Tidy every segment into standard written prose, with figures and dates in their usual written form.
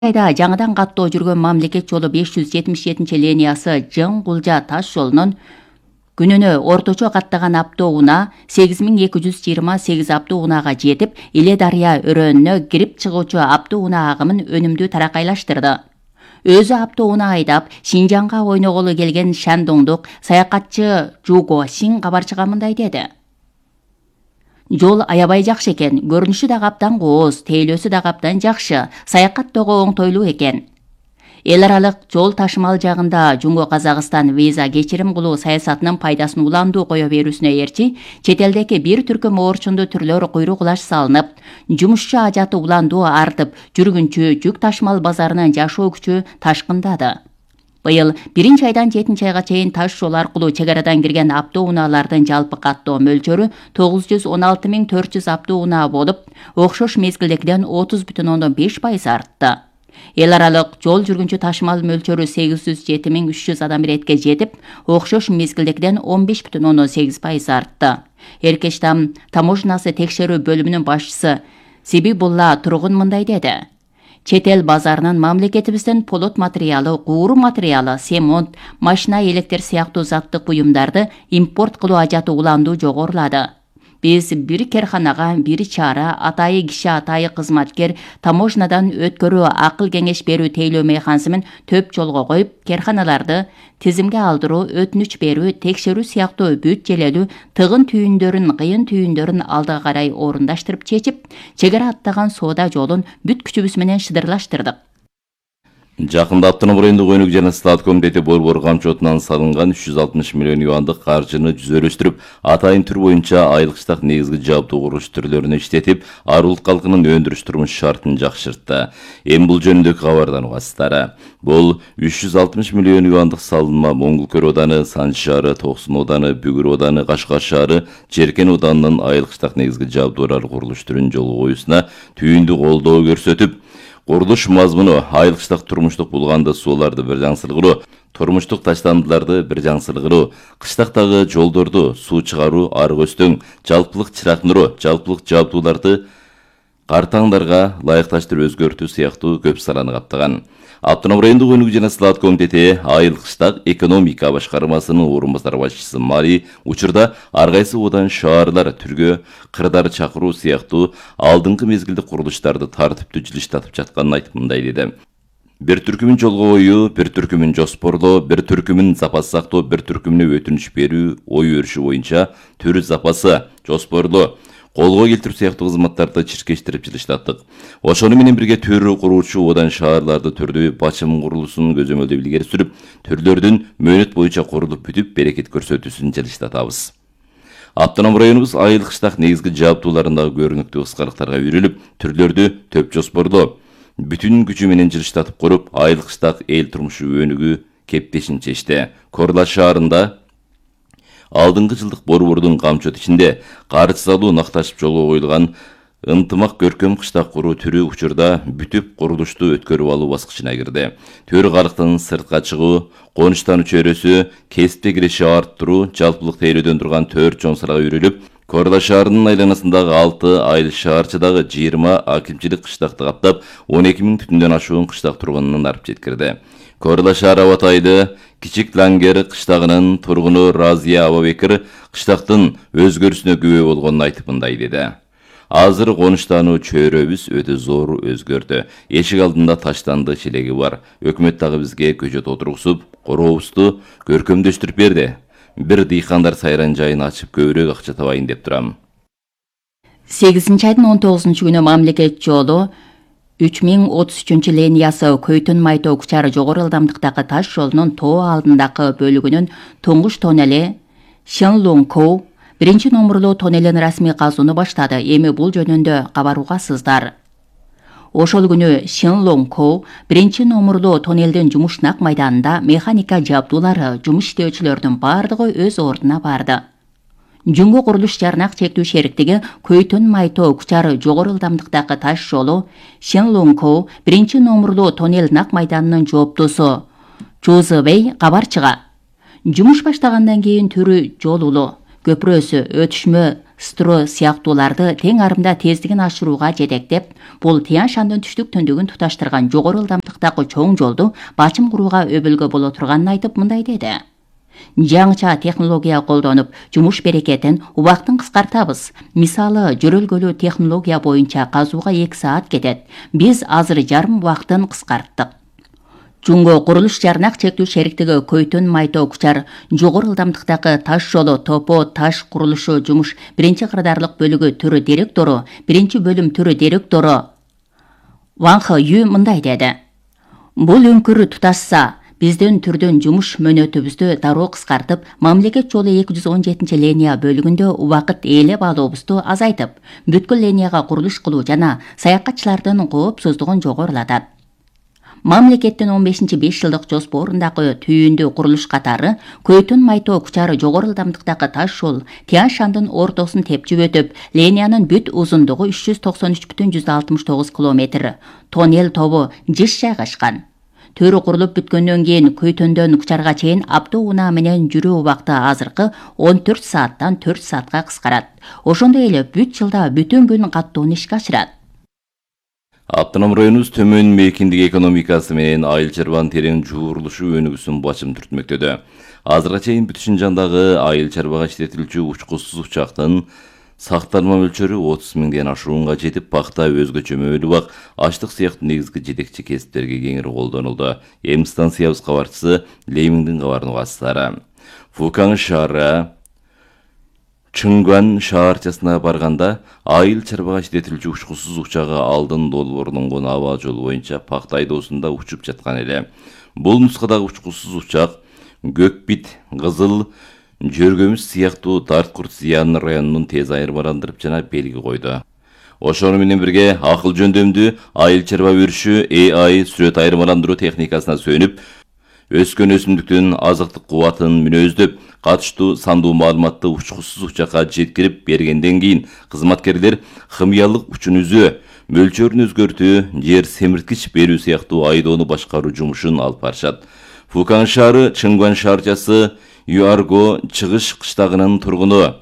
айда жаңыдан каттоо жүргөн мамлекет жолу 577 Жың Кулжа таш жолунун күнүнө орточо каттаган автоунаа 8228 автоунаага жетип, Иле Дарыя өрөөнүнө кирип чыгуучу автоунаа агымын өнүмдүү таракайлаштырды. Өзү автоунаа айдап, Шинжаңга ойноголу келген Шандоңдук саякатчы Жуго Син кабарчыга мындай деди. Жол аябай жакшы экен, көрүнүшү да абдан кооз, тейлөөсү да абдан жакшы, саякаттоого оңтойлуу экен. Эл аралык жол ташымал жагында Жумго Казакстан виза кечирим кылуу саясатынын пайдасын уландуу кое берүүсүнө ээрчи, чет элдеги бир түркүм оорчундуу түрлөр куйругулаш салынып, жумушчу ажаты уландуу артып, жүргүнчү жүк ташымал базарынын жашоо күчү ташкындады. Быйыл 1 айдан 7 айга чейин таш жол аркылуу чек арадан кирген автоунаалардын жалпы каттоо мөлчөрү 916.400 автоунаа болуп, окшош мезгилдегиден 30,5% артты. Эл аралык жол жүргүнчү ташымал мөлчөрү 807.300 адам иретке жетип, окшош мезгилдегиден 15,8% артты. Эркештам таможнасы текшерүү бөлүмүнүн башчысы Сибибулла Тургун мындай деди. Чет эл базарынын мамлекетибиздин полот материалы, кууру материалы, семонт, машина электер сыяктуу заттык буюмдарды импорт кылуу ажаты уландуу жогорулады. Биз бир керханага, бир чара, атайы киши, атайы кызматкер таможнадан өткөрүү акыл кеңеш берүү тейлөө механизмин төп жолго коюп, керханаларды тизимге алдыруу, өтүнүч берүү, текшерүү сыяктуу бүт желелүү тыгын түйүндөрүн, кыйын түйүндөрүн алдыга карай орундаштырып чечип, чек ара аттаган соода жолун бүт күчүбүз менен шыдырлаштырдык. Жакында Автономдук райондук өнүк жана саат комитети борбор камчотунан салынган 360 миллион юандык каржыны жүзөрүштүрүп, атайын түр боюнча айлык штат негизги жабдуу курулуш түрлөрүнө иштетип, арулук калкынын өндүрүш турмуш шартын жакшыртты. Эми бул жөнүндөгү кабардан угасыздар. Бул 360 миллион юандык салынма Моңгулкөр ооданы, Санчы шаары, Токсон ооданы, Бүгүр ооданы, Кашкар шаары, Черкен оодарынын айлык штат негизги жабдуулар курулуш түрүн жолго коюусуна түйүндү колдоо көрсөтүп, курулуш мазмуну айлык штат турмуштук булганды сууларды бир жаңсыргыруу, турмуштук таштандыларды бир жаңсыргыруу, кыштактагы жолдорду суу чыгаруу, арык өстөң, жалпылык чырак нуру, жалпылык жабдууларды картаңдарга ылайыкташтырып өзгөртүү сыяктуу көп саланы каптаган. Автономдук райондук өнүк жана саат комитети айылык штат экономика башкармасынын орун басар башчысы Мари учурда ар кайсы одан шаарлар түргө кырдар чакыруу сыяктуу алдыңкы мезгилде курулуштарды тартиптүү жылыштатып жатканын айтып мындай деди. Бир түркүмүн жолго коюу, бир түркүмүн жоспорлоо, бир түркүмүн запас сактоо, бир түркүмүнө өтүнүч берүү, ой өрүшү боюнча төр запасы, жоспорлоо, колго келтирүү сыяктуу кызматтарды чиркештирип жылыштаттык. Ошону менен бирге төр куруучу одан шаарларды түрдүү бачым курулуусун көзөмөлдөп илгери сүрүп, түрлөрдүн мөөнөт боюнча курулуп бүтүп, берекет көрсөтүүсүн жылыштатабыз. Автономдук районубуз айылык штат негизги жабдууларындагы көрүнүктүү кыскалыктарга үйрөнүп, түрлөрдү төп жоспорлоо, бүтүн күчү менен жылыштатып куруп, айылык штат эл турмушу өнүгүү кептешин чечти. Корла шаарында алдыңкы жылдык борбордун камчот ичинде карыз салуу накташып жолго коюлган ынтымак көркөм кыштак куруу түрү учурда бүтүп курулушту өткөрүп алуу баскычына кирди. Төр карыктын сыртка чыгуу, конуштануу чөйрөсү, кесипте кириши арттыруу, жалпылык тейлөөдөн турган 4 жонсарга үйрөлүп, Корла шаарынын айланасындагы 6 айыл шаарчыдагы 20 акимчилик кыштакты каптап, 12.000 түтүндөн ашуун кыштак тургунун арып жеткирди. Корла шаары Абатайды Кичик Лангер кыштагынын тургуну Разия Абабекир кыштактын өзгөрүшүнө күбө болгонун айтып мындай деди. Азыр конуштануу чөйрөбүз өтө зор өзгөрдү. Эшик алдында таштанды челеги бар. Өкмөт дагы бизге көчөт отургузуп, корообузду көркөмдөштүрүп берди. Бир дыйкандар сайран жайын ачып көбүрөөк акча табайын деп турам. 8 айдын 19 күнү мамлекет жолу 3033 линиясы Көйтөн Майтоо Кучар жогору ылдамдыктагы таш жолунун тоо алдындагы бөлүгүнүн туңгуш тоннели Шенлонгкоу биринчи номурлуу тоннелин расмий казууну баштады. Эми бул жөнүндө кабар угасыздар. Ошол күнү Шенлонгкоу биринчи номурлуу тоннелдин жумушнак майданында механика жабдуулары, жумуш иштөөчүлөрдүн бардыгы өз ордуна барды. Жумго курулуш жарнак чектүү шериктиги Көйтөн Майтоо Кучар жогору ылдамдыктагы таш жолу Шенлонгкоу биринчи номурлуу тоннел нак майданынын жооптосу Чузыбей кабарчыга. Жумуш баштагандан кийин түрү жол улуу, көпүрөсү, өтүшмө стро сыяктууларды тең арымда тездигин ашырууга жетектеп, бул Тянь Шандын түштүк түндүгүн туташтырган жогору ылдамдыктагы чоң жолду бачым курууга өбөлгө боло турганын айтып мындай деди. Жаңыча технология колдонуп, жумуш берекетин, убактын кыскартабыз. Мисалы, жөрөлгөлүү технология боюнча казууга 2 саат кетет. Биз азыр жарым убактын кыскарттык. Жунго курулуш жарнак чектүү шериктиги Көйтөн Майтоо Кучар жогору ылдамдыктагы таш жолу топо таш курулушу жумуш 1-кырдаарлык бөлүгү түрү директору, 1-бөлүм түрү директору Ван Хэ Ю мындай деди. Бул өңкүрү туташса, биздин түрдөн жумуш мөөнөтүбүздү дароо кыскартып, мамлекет жолу 217 линия бөлүгүндө убакыт ээлеп алуубузду азайтып, бүткүл линияга курулуш кылуу жана саякатчылардын коопсуздугун жогорулатат. Мамлекеттин 15-5 жылдык жоспорундагы түйүндүү курулуш катары Көйтөн Майтоо Кучар жогору ылдамдыктагы таш жол Тянь Шандын ортосун тепчип өтүп, линиянын бүт узундугу 393,69 км. Тоннел тобу жыш жайгашкан. Төрү курулуп бүткөндөн кийин Көйтөндөн Кучарга чейин автоунаа менен жүрүү убакыты азыркы 14 сааттан 4 саатка кыскарат. Ошондой эле бүт жылда бүтүн күн каттууну ишке ашырат. Автоном районубуз төмөн мейкиндик экономикасы менен айыл чарбанын терең жуурулушу өнүгүүсүн бачым түртмөктөдө. Азырга чейин бүт Шинжандагы айыл чарбага иштетилчү учкусуз учактын сакталма мөлчөрү 30 миңден ашуунга жетип, пахта, өзгөчө мөөлүү бак, ачлык сыяктуу негизги жетекчи кесиптерге кеңири колдонулду. Эми станциябыз кабарчысы Леймиңдин кабарын угасыздары. Фукан шаары Чыңган шаарчасына барганда айыл чарбага иштетилчү учкусуз учагы алдын долбоорлонгон аба жолу боюнча пахта айдоосунда учуп жаткан эле. Бул нускадагы учкусуз учак көкбит, кызыл, жөргөмүс сыяктуу дарткурт зыян районунун тез айырмаландырып жана белги койду. Ошону менен бирге акыл жөндөмдүү айыл чарба өрүшү AI сүрөт айырмаландыруу техникасына сүйөнүп, өскөн өсүмдүктүн азыктык кубатын мүнөздөп, катыштуу сандуу маалыматты учкусуз учакка жеткирип бергенден кийин кызматкерлер химиялык учун үзүү, мөлчөрүн өзгөртүү, жер семирткич берүү сыяктуу айдоону башкаруу жумушун алып барышат. Фукан шаары Чыңган шаарчасы Юарго чыгыш кыштагынын тургуну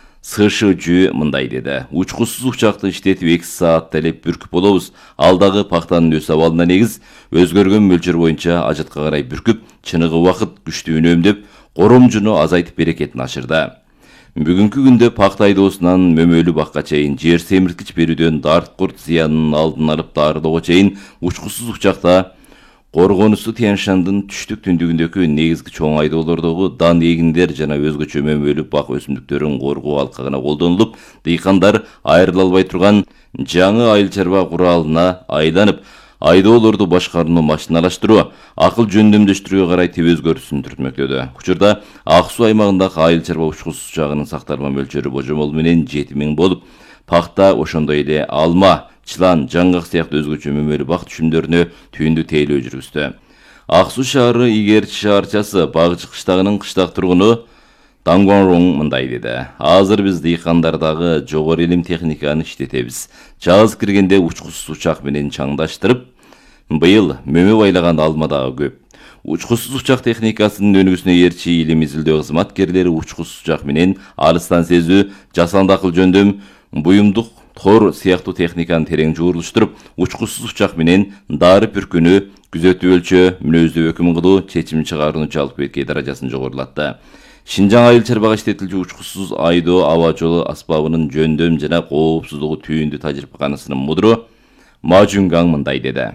СШЖ мындай деди. Учкусуз учакты иштетип 2 саат делеп бүркүп болобуз. Алдагы пахтанын өс абалына негиз өзгөргөн мөлчөр боюнча ажатка карай бүркүп, чыныгы убакыт күчтүү үнөмдөп, коромжуну азайтып берекетин ашырды. Бүгүнкү күндө пахта айдоосунан мөмөлүү бакка чейин, жер семирткич берүүдөн дарткурт зыянын алдын алып дарылоого чейин учкусуз учакта коргонусу Тянь Шандын түштүк түндүгүндөгү негизги чоң айдоолордогу дан эгиндер жана өзгөчө мөмөлүү бак өсүмдүктөрүн коргоо алкагына колдонулуп, дыйкандар айрыла албай турган жаңы айыл чарба куралына айланып, айдоолорду башкарууну машиналаштыруу, акыл жөндөмдөштүрүүгө карай теб өзгөрүүсүн түртмөктөдө. Учурда Ак суу аймагындагы айыл чарба учкусуз учагынын сакталма мөлчөрү божомол менен 7000 болуп, пахта ошондой эле алма, чылан, жаңгак сыяктуу өзгөчө мөмөлүү бак түшүмдөрүнө түйүндүү тейлөө жүргүздү. Ак суу шаары Игерчи шаарчасы Багчы кыштагынын кыштак тургуну Дангуанрong мындай деди. Азыр биз дыйкандардагы жогору илим техниканы иштетебиз. Жаз киргенде учкусуз учак менен чаңдаштырып, быйыл мөмө байлаган алма дагы көп. Учкусуз учак техникасынын өнүгүүсүнө эрчи илим изилдөө кызматкерлери учкусуз учак менен алыстан сезүү, жасанды акыл жөндөм, буюмдук тор сыяктуу техниканы терең жуурулуштуруп, учкусуз учак менен дары пүркүнү, күзөтүү өлчөө, мүнөздүү өкүм кылуу, чечим чыгарууну жалпы эки даражасын жогорулатты. Шинжаң айыл чарбага иштетилчү учкусуз айдоо аба жолу аспабынын жөндөм жана коопсуздугу түйүндүү тажрыйбаканасынын мудру Ма Жунгаң мындай деди.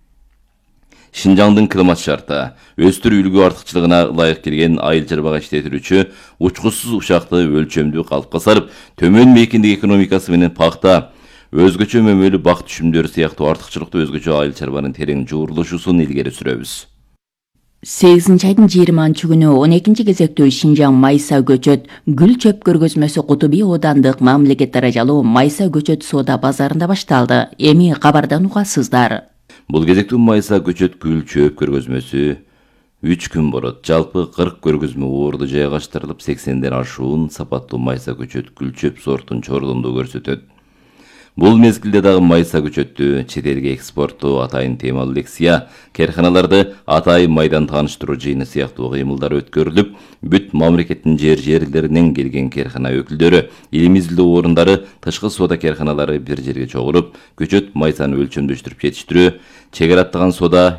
Шинжаңдын климат шарты, өстүр үлгү артыкчылыгына ылайык келген айыл чарбага иштетилүүчү учкусуз учакты өлчөмдүү калыпка салып, төмөн мейкиндик экономикасы менен пахта, өзгөчө мөмөлүү бак түшүмдөрү сыяктуу артыкчылыктуу өзгөчө айыл чарбанын терең жуурулушусун илгери сүрөбүз. 8 айдын 20 күнү 12 кезектүү Шинжаң майса көчөт гүл чөп көргөзмөсү Кутуби оодандык мамлекет даражалуу майса көчөт соода базарында башталды. Эми кабардан угасыздар. Бул кезектүү майса көчөт гүл чөп көргөзмөсү 3 күн борот. Жалпы 40 көргөзмө орду жайгаштырылып, 80ден ашуун сапаттуу майса көчөт гүл чөп сортун чордомдоо көрсөтөт. Бул мезгилде дагы майса көчөттү чет элге экспорттоо атайын темалуу лекция, карханаларды атайын майдан тааныштыруу жыйыны сыяктуу кыймылдар өткөрүлүп, бүт мамлекеттин жерлеринен келген кархана өкүлдөрү, илим изилдөө орундары, тышкы соода карханалары бир жерге чогулуп, көчөт майсаны өлчөмдөштүрүп жетиштирүү, чек аттаган соода